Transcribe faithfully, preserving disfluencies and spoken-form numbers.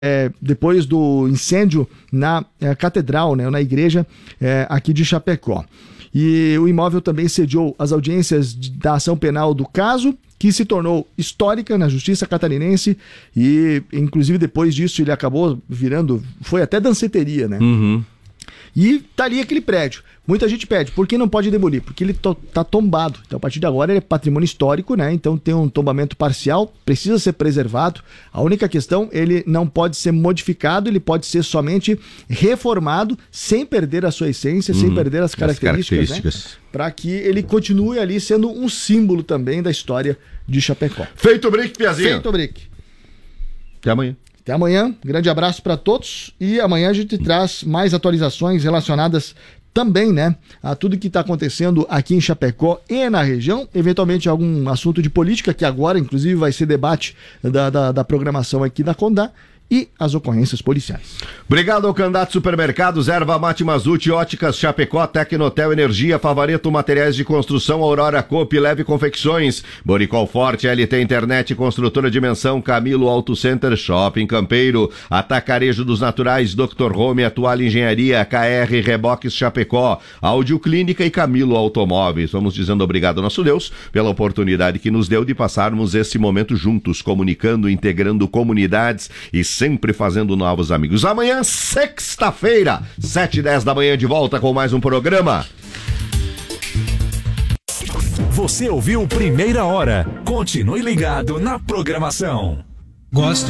É, depois do incêndio na é, catedral, né, na igreja é, aqui de Chapecó. E o imóvel também sediou as audiências de, da ação penal do caso, que se tornou histórica na justiça catarinense e, inclusive, depois disso ele acabou virando, foi até danceteria, né? Uhum. E tá ali aquele prédio. Muita gente pede, por que não pode demolir? Porque ele to- tá tombado. Então, a partir de agora, ele é patrimônio histórico, né? Então, tem um tombamento parcial, precisa ser preservado. A única questão, ele não pode ser modificado, ele pode ser somente reformado, sem perder a sua essência, uhum. sem perder as características, as características. Né? Para que ele continue ali sendo um símbolo também da história de Chapecó. Feito o brick, Piazinho. Feito o brick. Até amanhã. Até amanhã, grande abraço para todos e amanhã a gente traz mais atualizações relacionadas também, né, a tudo que está acontecendo aqui em Chapecó e na região, eventualmente algum assunto de política que agora inclusive vai ser debate da, da, da programação aqui da Condá e as ocorrências policiais. Obrigado ao Candidato Supermercados, Erva Mate Mazuti, Óticas Chapecó, Tecnotel Energia, Favareto Materiais de Construção, Aurora Coop, Leve Confecções, Boricol Forte, L T Internet, Construtora Dimensão, Camilo Auto Center, Shopping Campeiro, Atacarejo dos Naturais, doutor Home, Atual Engenharia, K R Reboques Chapecó, Áudio Clínica e Camilo Automóveis. Vamos dizendo obrigado ao nosso Deus pela oportunidade que nos deu de passarmos esse momento juntos, comunicando, integrando comunidades e sempre fazendo novos amigos. Amanhã, sexta-feira, sete e dez da manhã, de volta com mais um programa. Você ouviu Primeira Hora. Continue ligado na programação. Gosto